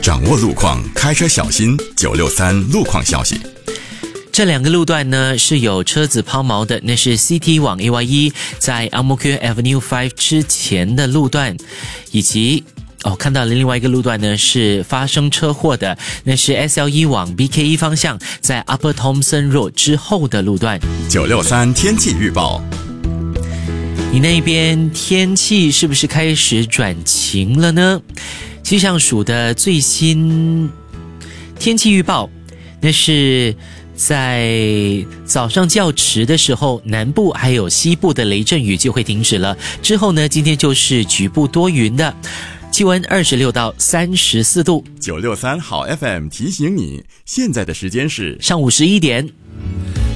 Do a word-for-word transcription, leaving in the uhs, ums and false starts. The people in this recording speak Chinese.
掌握路况，开车小心。九六三路况消息。 这两个路段呢是有车子抛锚的，那是 C T 往 A Y E 在 Ang Mo Kio Avenue 五之前的路段，以及哦看到了另外一个路段呢是发生车祸的，那是 S L E 往 B K E 方向在 Upper Thomson Road 之后的路段。 九六三天气预报。 你那边天气是不是开始转晴了呢？气象署的最新天气预报，那是在早上较迟的时候，南部还有西部的雷阵雨就会停止了。之后呢，今天就是局部多云的，气温二十六到三十四度。 九六三好 F M 提醒你，现在的时间是上午十一点。